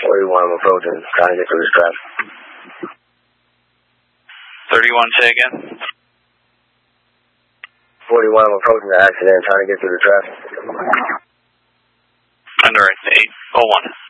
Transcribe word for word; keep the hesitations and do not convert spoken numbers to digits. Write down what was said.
forty-one, I'm approaching, trying to get through this traffic. thirty-one, say again? forty-one, I'm approaching the accident, trying to get through the traffic. Under eight oh one.